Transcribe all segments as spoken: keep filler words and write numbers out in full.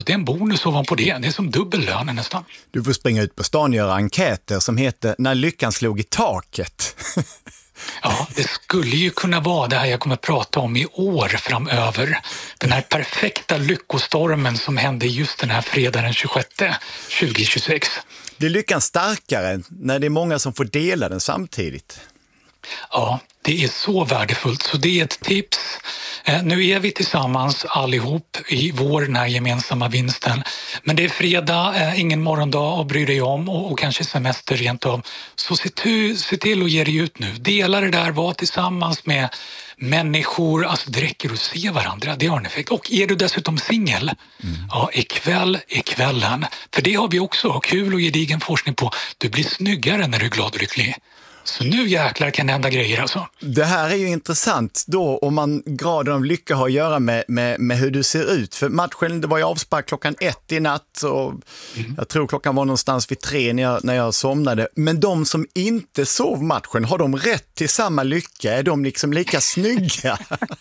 Det är en bonus ovanpå det. Det är som dubbellönen nästan. Du får springa ut på stan och göra enkäter som heter När lyckan slog i taket. Ja, det skulle ju kunna vara det här jag kommer att prata om i år framöver. Den här perfekta lyckostormen som hände just den här fredagen den tjugosjätte tjugohundratjugosex. Blir lyckan starkare när det är många som får dela den samtidigt? Ja, det är så värdefullt. Så det är ett tips. Eh, nu är vi tillsammans allihop i vår den här gemensamma vinsten. Men det är fredag, eh, ingen morgondag att bry dig om och, och kanske semester rent av. Så se, tu, se till att ge dig ut nu. Dela det där, var tillsammans med människor. Alltså det räcker att se varandra, det har en effekt. Och är du dessutom singel, mm. ja, ikväll är kvällen. För det har vi också kul och gedigen forskning på. Du blir snyggare när du är glad och lycklig. Så nu jäklar kan det hända grejer alltså. Det här är ju intressant då om man graden av lycka har att göra med, med, med hur du ser ut. För matchen, det var ju avspark klockan ett i natt och mm. jag tror klockan var någonstans vid tre när jag, när jag somnade. Men de som inte sov matchen, har de rätt till samma lycka? Är de liksom lika snygga?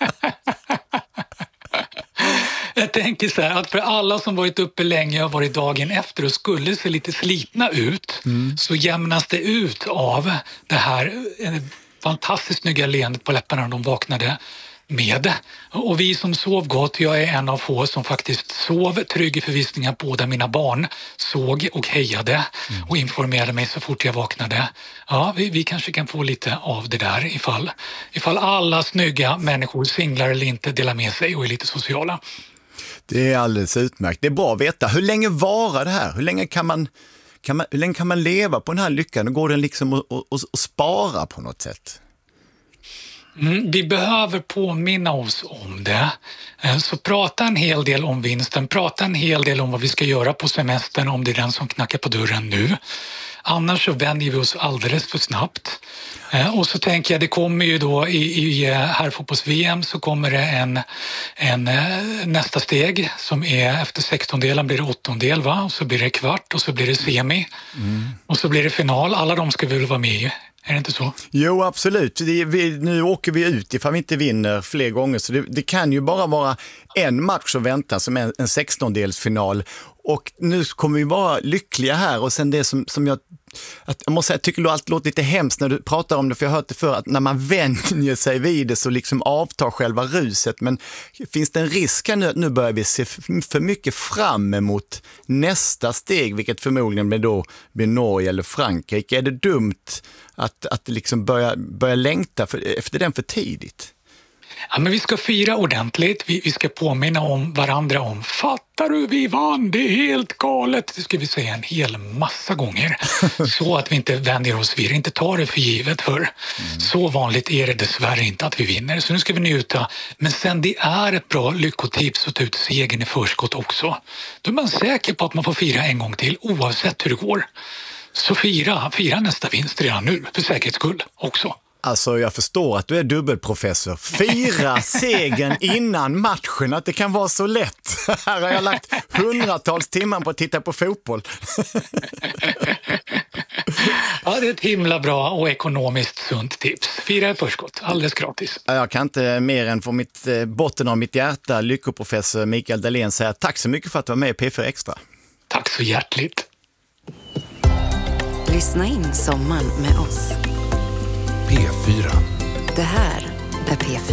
Jag tänker så här att för alla som varit uppe länge och varit dagen efter och skulle se lite slitna ut mm. så jämnas det ut av det här fantastiskt snygga leendet på läpparna när de vaknade med. Och vi som sov gott, jag är en av få som faktiskt sov trygg i förvissningen på båda mina barn såg och hejade mm. och informerade mig så fort jag vaknade. Ja, vi, vi kanske kan få lite av det där ifall, ifall alla snygga människor, singlar eller inte, delar med sig och är lite sociala. Det är alldeles utmärkt. Det är bra att veta. Hur länge varar det här? Hur länge kan man, kan man, hur länge kan man leva på den här lyckan? Går den liksom att, att, att spara på något sätt? Mm, vi behöver påminna oss om det. Så prata en hel del om vinsten. Prata en hel del om vad vi ska göra på semestern om det är den som knackar på dörren nu. Annars så vänjer vi oss alldeles för snabbt. Och så tänker jag, det kommer ju då i, i herrfotbolls-V M så kommer det en, en nästa steg som är efter sextondelen blir det åttondel, va? Och så blir det kvart och så blir det semi mm. och så blir det final. Alla de ska vi väl vara med i. Är det inte så? Jo, absolut. Det, vi, nu åker vi ut ifall vi inte vinner fler gånger. Så det, det kan ju bara vara en match som väntar som en, en sextondelsfinal. Och nu kommer vi vara lyckliga här. Och sen det som, som jag, att, jag måste säga, jag tycker det alltid låter lite hemskt när du pratar om det. För jag har hört det för att när man vänjer sig vid det så liksom avtar själva ruset. Men finns det en risk här nu att nu börjar vi se för mycket fram emot nästa steg. Vilket förmodligen blir då blir Norge eller Frankrike. Är det dumt att, att liksom börja, börja längta för, efter den för tidigt? Ja, men vi ska fira ordentligt. Vi, vi ska påminna om varandra om fattar du, vi vann, det är helt galet. Det ska vi säga en hel massa gånger. Så att vi inte vänjer oss vid det, inte tar det för givet för. Mm. Så vanligt är det dessvärre inte att vi vinner. Så nu ska vi njuta. Men sen det är ett bra lyckotips att ta ut segern i förskott också. Då är man säker på att man får fira en gång till oavsett hur det går. Så fira, fira nästa vinst redan nu för säkerhets skull också. Alltså jag förstår att du är dubbelprofessor. Fira segern innan matchen, att det kan vara så lätt. Här har jag lagt hundratals timmar på att titta på fotboll. Ja, det är ett himla bra och ekonomiskt sunt tips. Fira i förskott, alldeles gratis. Jag kan inte mer än från mitt, botten av mitt hjärta, lyckoprofessor Mikael Dahlén, säga tack så mycket för att du var med i P fyra Extra. Tack så hjärtligt. Lyssna in sommaren med oss. P fyra. Det här är P fyra.